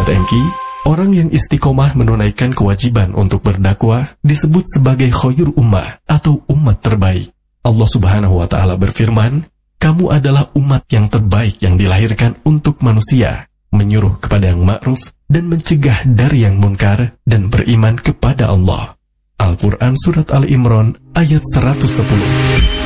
Sobat MK, orang yang istiqomah menunaikan kewajiban untuk berdakwah disebut sebagai khair ummah atau umat terbaik. Allah Subhanahu wa Ta'ala berfirman, "Kamu adalah umat yang terbaik yang dilahirkan untuk manusia, menyuruh kepada yang ma'ruf dan mencegah dari yang munkar dan beriman kepada Allah." Al-Quran Surat Al-Imran ayat 110.